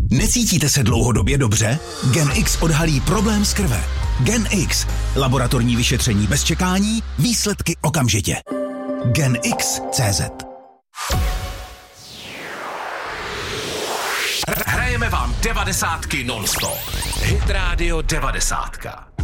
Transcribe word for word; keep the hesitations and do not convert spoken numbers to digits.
Necítíte se dlouhodobě dobře? Gen X odhalí problém z krve. Gen X. Laboratorní vyšetření bez čekání, výsledky okamžitě. Gen X tečka cé zet. Hrajeme vám devadesátky non-stop. Hit Radio devadesátka.